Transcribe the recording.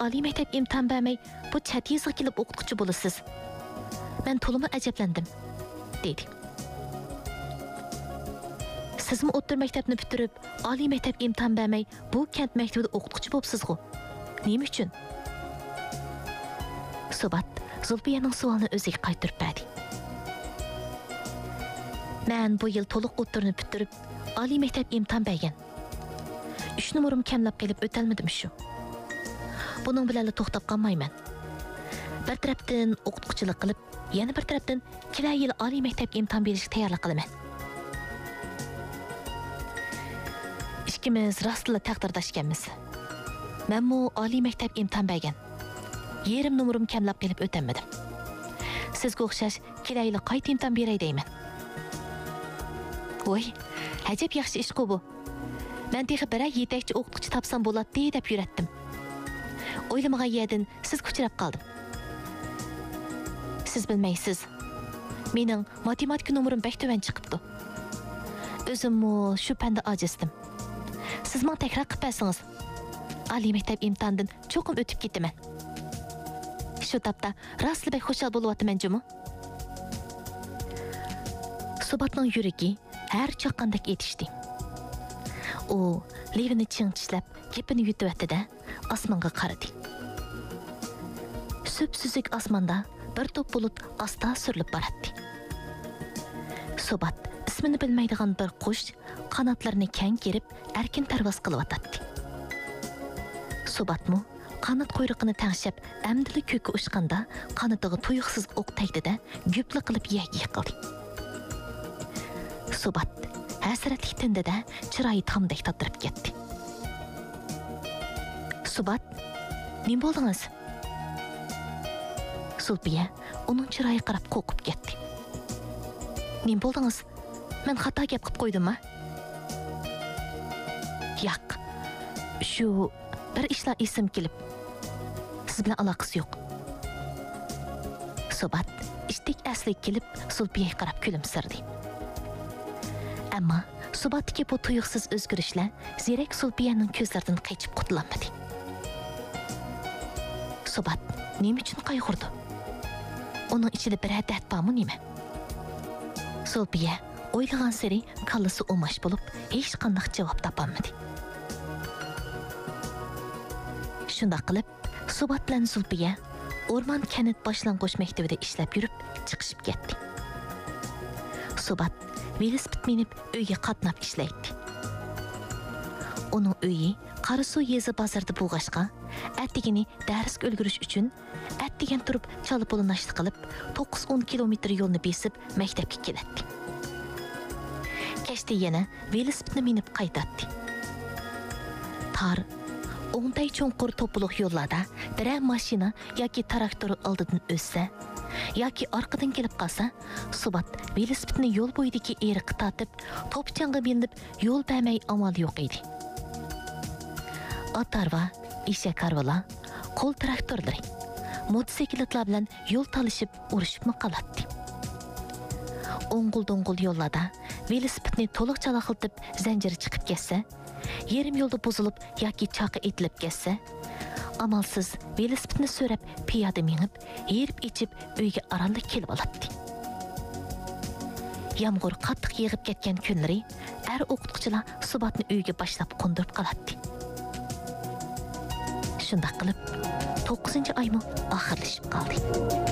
oliy maktab imtihon bermay bu chet yezga kelib o'qituvchi bo'lasiz. Men to'limi ajablandim, dedi. Sizmi o'rta maktabni bitirib, oliy maktab imtihon bermay bu kent maktabida o'qituvchi bo'libsiz-ku. Nima uchun? Subat Zulfiyaning savolini o'ziga qaytarib berdi. Men bu yil to'liq o'rtani bitirib, oliy maktab imtihon bergan. 3 numarim kamlab kelib o'talmadim shu. Buning bilan to'xtab qolmayman. Bir tarafdan o'qituvchilik qilib, yana bir tarafdan kelar yil oliy maktab imtihon berishga tayyorlik qilaman. Ikkimiz rostla taqdirdashganmiz. Men oliy maktab imtihon bergan. Yerim numarim kamlab kelib o'tamadim. Sizga o'xshash kelar yil qayta imtihon beray deyman. Voy, ajab yaxshi ish bu. Men texi biray yetakchi o'qituvchi topsam bo'ladi deb yuratdim. O'ylamagan yerdan siz kuchirab qoldim. Siz bilmaysiz. Mening matematika numerim bek tuvan chiqibdi. O'zimmi shu panda ojizdim. Siz men takror qilib bersangiz, oliy maktab imtihonidan cho'qim o'tib ketaman. Shu topda rostli bek xushal bo'lyapman jumi. Subatning yuragi har chaqqandek etishdi. U levini chinqishlab, kepini yutib-da osmonga qaradi. Süpsüzük osmonda bir to'p bulut asta surilib boradi. Subat ismini bilmaydigan bir qush qanotlarini keng kerib, erkin parvoz qilyotdi. Subatmu qanot quyruqini tangshab, amdili ko'kka uchganda qanotiga tuyuqsiz o'q tegdi-da, gupli qilib yegi qildi. Subat hasratli tindida chiroyi tamdek tatirib ketdi. Subat, nima bo'ldingiz? Zulfiya uning chiroyiga qarab qo'rqib ketdi. Nima bo'ldingiz? Men xato gap qilib qo'ydimmi? Yo'q. Shu bir ishlar esim kelib. Siz bilan aloqasi yo'q. Subat ishdek asli kelib Zulfiyaga qarab kulimsirdi. Ammo Subatdagi bu tuyuqsiz o'zgarishlar zerek Zulfiyaning ko'zlaridan qechib qutlanmadi. Subat nima uchun qayg'urdi? Uning ichida bir dard bormi nima? Zulfiya o'ylagan sari kallasi o'mash bo'lib, hech qanday javob topolmadi. Shunday qilib, Subat bilan Zulfiya o'rmon kanat boshlang'ich maktabida ishlab yurib, chiqishib ketdi. Subat velosiped minib uyga qatnab ishlaydi. Uning uyi Qarasuv yezi bozorida bo'lg'ashqa, attigini darsga ulgurish uchun attigan turib chalib bo'linashdi qilib 9-10 kilometr yo'lni besib maktabga keladi. Kechda yana velosipedni minib qaytadi. Tar o'ngday cho'nqur to'puluq yo'llarda biror mashina yoki traktor oldidan o'tsa, yoki orqadan kelib qolsa, Subat velosipedni yo'l bo'yidagi eriqqa tortib, to'pchanga minib yo'l bermay amal yo'q edi. Atarva, eshak karvalar, qo'l traktorlari, motosikletlar bilan yo'l talishib, urushib qoladi. O'ng'ul-do'ng'ul yo'llarda velosipedni to'liq chalaqiltib, zanjiri chiqib ketsa, yerim yo'lda buzilib yoki choqi etilib ketsa, amalsiz velosipedni so'rab piyoda minib, yerib ichib uyga arallik kelib oladi. Yomg'ir qattiq yig'ib ketgan kunlari o'qituvchilar Subatni uyga boshlab qo'ndirib qoladi. Shunday qilib 9-oymi oxirlashib qoldi.